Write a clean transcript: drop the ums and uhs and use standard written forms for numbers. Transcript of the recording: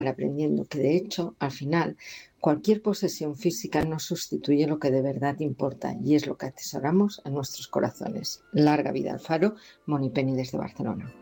aprendiendo que, de hecho, al final, cualquier posesión física no sustituye lo que de verdad importa y es lo que atesoramos en nuestros corazones. Larga vida al faro, Moni Penny desde Barcelona.